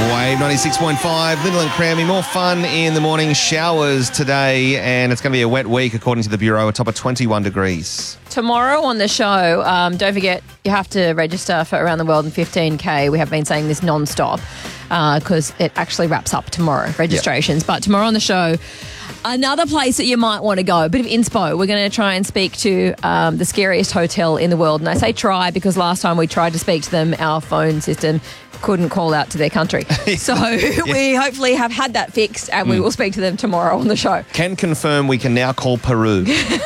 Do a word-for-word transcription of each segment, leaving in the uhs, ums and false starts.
Wave ninety-six point five, Little and Crammy. More fun in the morning. Showers today, and it's going to be a wet week according to the Bureau, a top of twenty-one degrees. Tomorrow on the show, um, don't forget, you have to register for Around the World in fifteen K. We have been saying this non-stop because uh, it actually wraps up tomorrow, registrations. Yep. But tomorrow on the show, another place that you might want to go, a bit of inspo. We're going to try and speak to um, the scariest hotel in the world. And I say try because last time we tried to speak to them, our phone system couldn't call out to their country. So yeah. we hopefully have had that fixed and we mm. will speak to them tomorrow on the show. Can confirm we can now call Peru.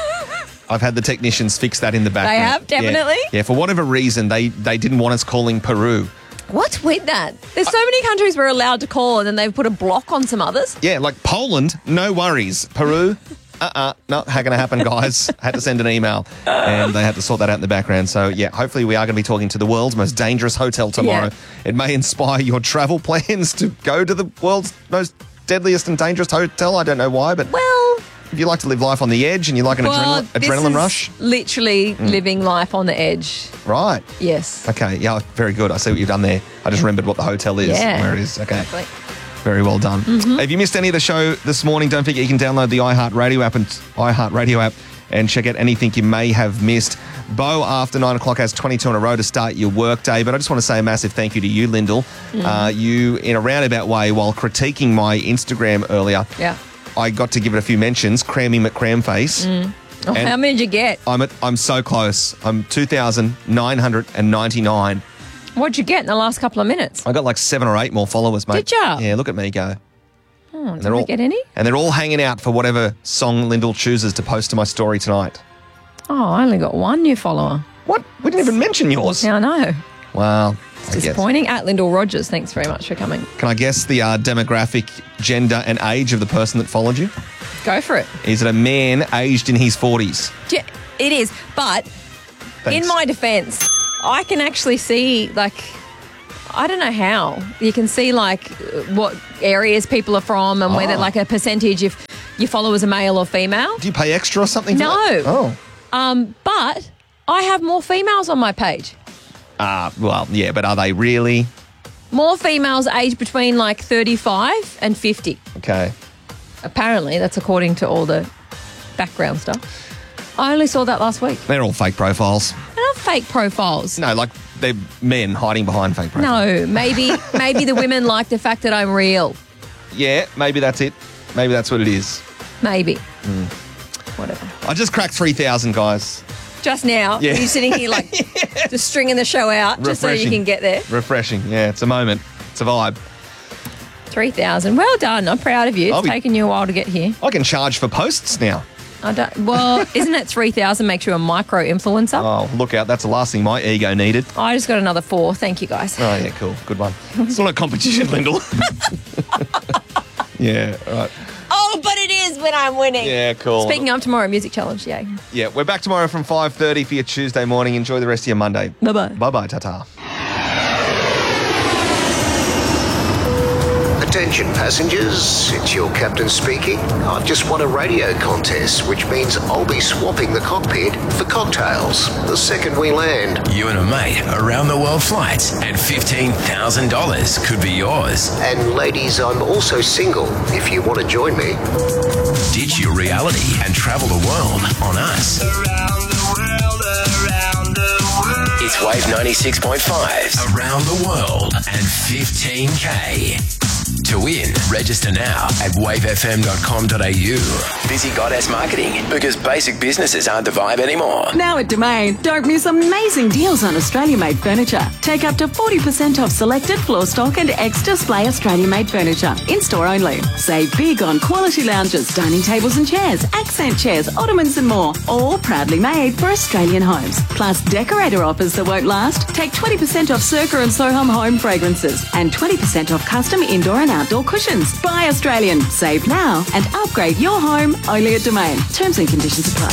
I've had the technicians fix that in the background. They have, definitely? Yeah, yeah, for whatever reason, they, they didn't want us calling Peru. What's with that? There's so many countries we're allowed to call and then they've put a block on some others. Yeah, like Poland, no worries. Peru, uh-uh, not going to happen, guys. Had to send an email and they had to sort that out in the background. So, yeah, hopefully we are going to be talking to the world's most dangerous hotel tomorrow. Yeah. It may inspire your travel plans to go to the world's most deadliest and dangerous hotel. I don't know why, but... Well... if you like to live life on the edge and you like an well, adrenaline, adrenaline this rush. Is literally mm. living life on the edge. Right. Yes. Okay. Yeah, very good. I see what you've done there. I just remembered what the hotel is. Yeah. Where it is. Okay. Exactly. Very well done. Mm-hmm. If you missed any of the show this morning, don't forget you can download the iHeartRadio app and iHeartRadio app and check out anything you may have missed. Bo, after nine o'clock, has twenty-two in a row to start your work day. But I just want to say a massive thank you to you, Lyndall. Mm. Uh, you, in a roundabout way, while critiquing my Instagram earlier, yeah. I got to give it a few mentions. Crammy McCramface. Mm. Oh, how many did you get? I'm at, I'm so close. I'm two thousand nine hundred ninety-nine. What'd you get in the last couple of minutes? I got like seven or eight more followers, mate. Did you? Yeah, look at me go. Oh, and did we all, get any? And they're all hanging out for whatever song Lyndall chooses to post to my story tonight. Oh, I only got one new follower. What? We didn't even mention yours. Yeah, I know. Wow. It's disappointing. At Lyndall Rogers, thanks very much for coming. Can I guess the uh, demographic, gender and age of the person that followed you? Go for it. Is it a man aged in his forties? Yeah, it is. But Thanks. In my defence, I can actually see, like, I don't know how. You can see, like, what areas people are from and oh. whether, like, a percentage if your followers are male or female. Do you pay extra or something? No. For that? Oh. Um, but I have more females on my page. Ah, uh, well, yeah, but are they really? More females aged between like thirty-five and fifty. Okay. Apparently, that's according to all the background stuff. I only saw that last week. They're all fake profiles. They're not fake profiles. No, like they're men hiding behind fake profiles. No, maybe maybe the women like the fact that I'm real. Yeah, maybe that's it. Maybe that's what it is. Maybe. Mm. Whatever. I just cracked three thousand, guys. Just now? Yeah. You're sitting here like yeah. just stringing the show out just so you can get there. Refreshing. Yeah, it's a moment. It's a vibe. three thousand. Well done. I'm proud of you. It's be, taken you a while to get here. I can charge for posts now. I don't. Well, isn't it three thousand makes you a micro-influencer? Oh, look out. That's the last thing my ego needed. I just got another four. Thank you, guys. Oh, yeah, cool. Good one. It's not a competition, Lyndall. Yeah, all right. Oh, but it is when I'm winning. Yeah, cool. Speaking of tomorrow, music challenge, yay. Yeah, we're back tomorrow from five thirty for your Tuesday morning. Enjoy the rest of your Monday. Bye-bye. Bye-bye, ta-ta. Attention passengers, it's your captain speaking. I've just won a radio contest, which means I'll be swapping the cockpit for cocktails the second we land. You and a mate around the world flights and fifteen thousand dollars could be yours. And ladies, I'm also single if you want to join me. Ditch your reality and travel the world on us. Around the world, around the world. It's Wave ninety-six point five. Around the world and fifteen K. To win, register now at wave f m dot com dot a u. Busy Goddess Marketing, because basic businesses aren't the vibe anymore. Now at Domain, don't miss amazing deals on Australia-made furniture. Take up to forty percent off selected floor stock and ex-display Australia-made furniture. In-store only. Save big on quality lounges, dining tables and chairs, accent chairs, ottomans and more. All proudly made for Australian homes. Plus decorator offers that won't last. Take twenty percent off Circa and Soham home fragrances and twenty percent off custom indoor and outdoor cushions. Buy Australian, save now and upgrade your home only at Domain. Terms and conditions apply.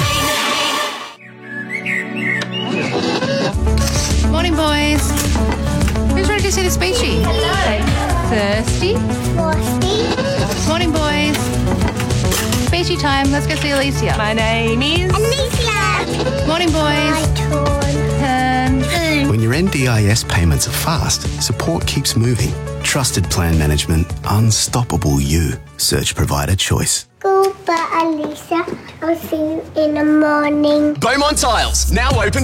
Morning, boys. Who's ready to see the speechy? Hello. Thirsty? Thirsty. Morning, boys. Speechy time. Let's go see Alicia. My name is Alicia. Morning, boys. My turn. Turn. When your N D I S payments are fast, support keeps moving. Trusted plan management, unstoppable you. Search provider choice. Goodbye, Alicia. I'll see you in the morning. Beaumont Tiles, now open